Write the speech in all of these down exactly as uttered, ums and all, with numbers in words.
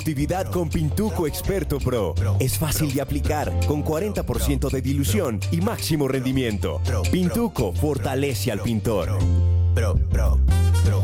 productividad con Pintuco Experto Pro. Es fácil de aplicar, con cuarenta por ciento de dilución y máximo rendimiento. Pintuco fortalece al pintor. Pro, pro, pro.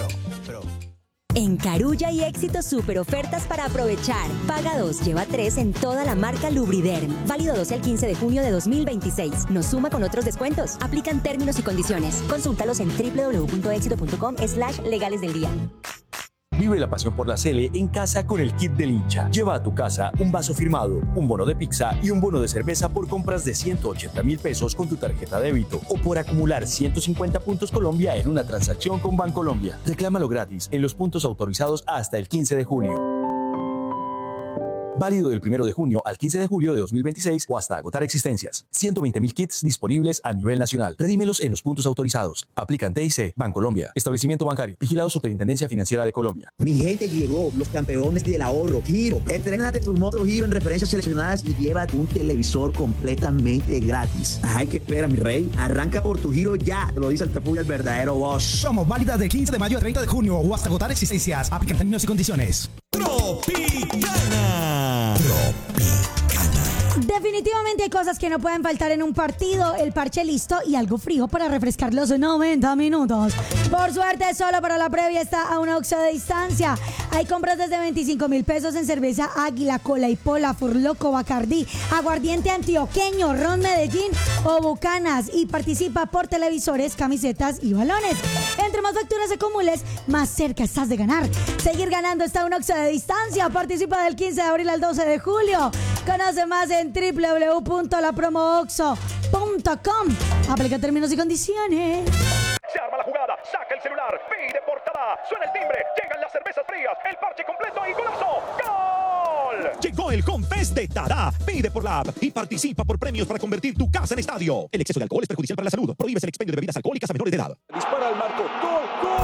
En Carulla hay éxito super ofertas para aprovechar. Paga dos, lleva tres en toda la marca Lubriderm. Válido doce al quince de junio de dos mil veintiséis. Nos suma con otros descuentos. Aplican términos y condiciones. Consúltalos en doble u doble u doble u punto éxito punto com slash legales del día. Vive la pasión por la Sele en casa con el kit del hincha. Lleva a tu casa un vaso firmado, un bono de pizza y un bono de cerveza por compras de ciento ochenta mil pesos con tu tarjeta débito o por acumular ciento cincuenta puntos Colombia en una transacción con Bancolombia. Reclámalo gratis en los puntos autorizados hasta el quince de junio. Válido del primero de junio al quince de julio de dos mil veintiséis o hasta agotar existencias. ciento veinte mil kits disponibles a nivel nacional. Redímelos en los puntos autorizados. Aplican T I C, Bancolombia. Establecimiento bancario. Vigilado Superintendencia Financiera de Colombia. Mi gente, llegó los campeones del ahorro. Giro. Entrénate tus motos Giro en referencias seleccionadas y llévate un televisor completamente gratis. Ay, que espera, mi rey. Arranca por tu Giro ya. Te lo dice el Tapuya, el verdadero boss. Somos válidas del quince de mayo al treinta de junio o hasta agotar existencias. Aplican términos y condiciones. Tropicana. Tropicana. Definitivamente hay cosas que no pueden faltar en un partido. El parche listo y algo frío para refrescar los noventa minutos. Por suerte, solo para la previa está a una oxa de distancia. Hay compras desde veinticinco mil pesos en cerveza Águila, Cola y Pola, Furloco, Bacardí, Aguardiente Antioqueño, Ron Medellín o Bucanas. Y participa por televisores, camisetas y balones. Entre más facturas acumules, más cerca estás de ganar. Seguir ganando está a una oxa de distancia. Participa del quince de abril al doce de julio. Conoce más en doble u doble u doble u punto la promo oxo punto com. Aplica términos y condiciones. Se arma la jugada, saca el celular, pide portada, suena el timbre, llegan las cervezas frías, el parche completo y golazo. ¡Gol! Llegó el Confest de Tara. Pide por la app y participa por premios para convertir tu casa en estadio. El exceso de alcohol es perjudicial para la salud. Prohíbes el expendio de bebidas alcohólicas a menores de edad. Dispara al marco. ¡Gol! ¡Gol!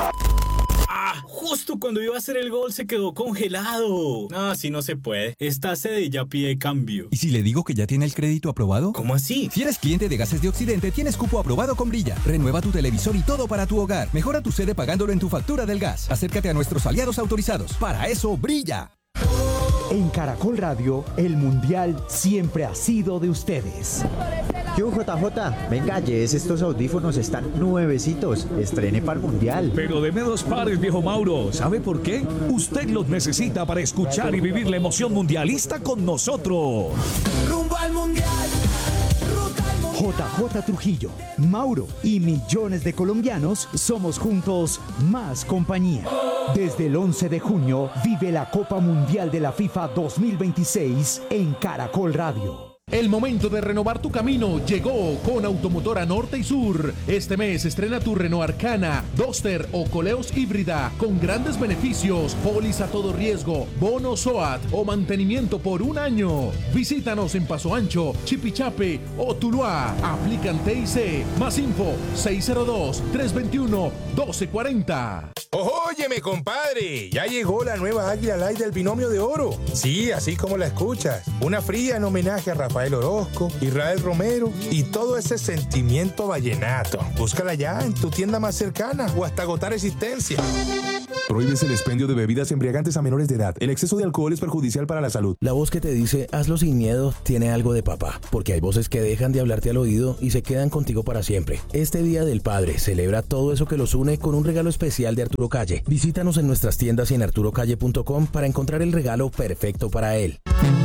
Ah, justo cuando iba a hacer el gol se quedó congelado. No, así no se puede. Esta sede ya pide cambio. ¿Y si le digo que ya tiene el crédito aprobado? ¿Cómo así? Si eres cliente de Gases de Occidente, tienes cupo aprobado con Brilla. Renueva tu televisor y todo para tu hogar. Mejora tu sede pagándolo en tu factura del gas. Acércate a nuestros aliados autorizados. Para eso, Brilla. En Caracol Radio, el Mundial siempre ha sido de ustedes. Yo, J J, venga, llévese estos audífonos, están nuevecitos. Estrene para el Mundial. Pero deme dos pares, viejo Mauro. ¿Sabe por qué? Usted los necesita para escuchar y vivir la emoción mundialista con nosotros. Rumbo al Mundial. J J Trujillo, Mauro y millones de colombianos somos juntos más compañía. Desde el once de junio vive la Copa Mundial de la FIFA dos mil veintiséis en Caracol Radio. El momento de renovar tu camino llegó con Automotora Norte y Sur. Este mes estrena tu Renault Arcana, Duster o Coleos híbrida con grandes beneficios, póliza a todo riesgo, bono SOAT o mantenimiento por un año. Visítanos en Paso Ancho, Chipichape o Tuluá. Aplican T I C. Más info seis cero dos, tres dos uno, uno dos cuatro cero. Óyeme, compadre, ya llegó la nueva Águila Light del Binomio de Oro. Sí, así como la escuchas. Una fría en homenaje a Rafael Orozco, Israel Romero y todo ese sentimiento vallenato. Búscala ya en tu tienda más cercana o hasta agotar existencia. Prohíbes el expendio de bebidas embriagantes a menores de edad. El exceso de alcohol es perjudicial para la salud. La voz que te dice hazlo sin miedo tiene algo de papá, porque hay voces que dejan de hablarte al oído y se quedan contigo para siempre. Este Día del Padre celebra todo eso que los une con un regalo especial de Arturo Calle. Visítanos en nuestras tiendas y en arturo calle punto com para encontrar el regalo perfecto para él.